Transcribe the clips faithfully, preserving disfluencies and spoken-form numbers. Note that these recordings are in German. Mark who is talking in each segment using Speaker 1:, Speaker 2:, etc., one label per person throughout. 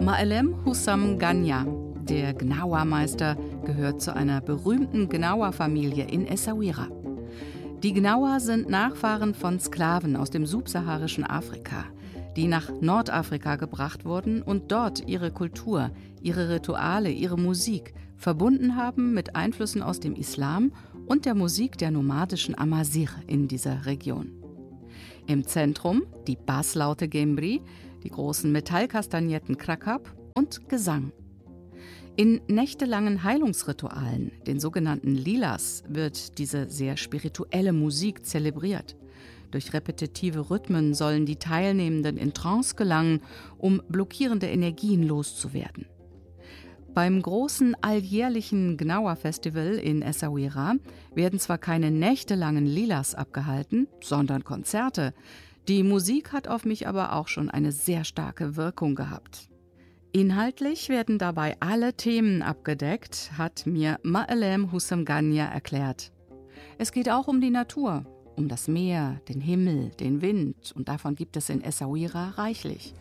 Speaker 1: Ma'alem Hussam Ganya, der Gnawa-Meister, gehört zu einer berühmten Gnawa-Familie in Essaouira. Die Gnawa sind Nachfahren von Sklaven aus dem subsaharischen Afrika, die nach Nordafrika gebracht wurden und dort ihre Kultur, ihre Rituale, ihre Musik verbunden haben mit Einflüssen aus dem Islam und der Musik der nomadischen Amazigh in dieser Region. Im Zentrum die Basslaute Gembri, die großen Metallkastagnetten Krakab und Gesang. In nächtelangen Heilungsritualen, den sogenannten Lilas, wird diese sehr spirituelle Musik zelebriert. Durch repetitive Rhythmen sollen die Teilnehmenden in Trance gelangen, um blockierende Energien loszuwerden. Beim großen alljährlichen Gnawa-Festival in Essaouira werden zwar keine nächtelangen Lilas abgehalten, sondern Konzerte. Die Musik hat auf mich aber auch schon eine sehr starke Wirkung gehabt. Inhaltlich werden dabei alle Themen abgedeckt, hat mir Ma'alem Hussam Ganya erklärt. Es geht auch um die Natur, um das Meer, den Himmel, den Wind, und davon gibt es in Essaouira reichlich.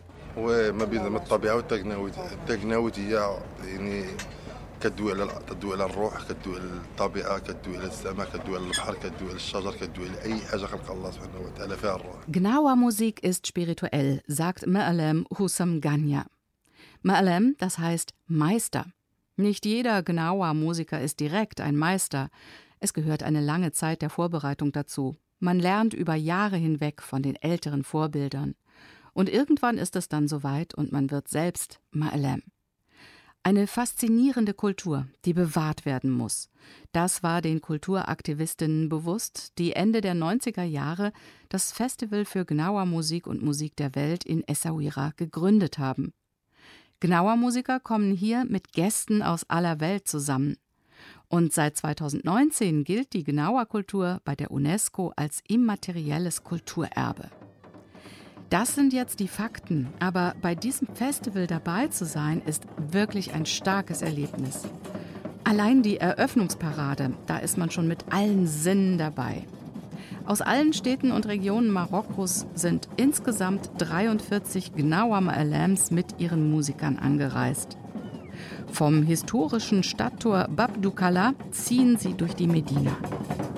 Speaker 1: Gnawa-Musik ist spirituell, sagt Ma'alem Hussam Ganya. Ma'alem, das heißt Meister. Nicht jeder Gnawa-Musiker ist direkt ein Meister. Es gehört eine lange Zeit der Vorbereitung dazu. Man lernt über Jahre hinweg von den älteren Vorbildern. Und irgendwann ist es dann soweit und man wird selbst Ma'alem. Eine faszinierende Kultur, die bewahrt werden muss. Das war den Kulturaktivistinnen bewusst, die Ende der neunziger Jahre das Festival für Gnawa-Musik und Musik der Welt in Essaouira gegründet haben. Gnawa-Musiker kommen hier mit Gästen aus aller Welt zusammen. Und seit zweitausendneunzehn gilt die Gnawa-Kultur bei der UNESCO als immaterielles Kulturerbe. Das sind jetzt die Fakten, aber bei diesem Festival dabei zu sein, ist wirklich ein starkes Erlebnis. Allein die Eröffnungsparade, da ist man schon mit allen Sinnen dabei. Aus allen Städten und Regionen Marokkos sind insgesamt dreiundvierzig Gnawa Ma'alems mit ihren Musikern angereist. Vom historischen Stadttor Bab Doukala ziehen sie durch die Medina.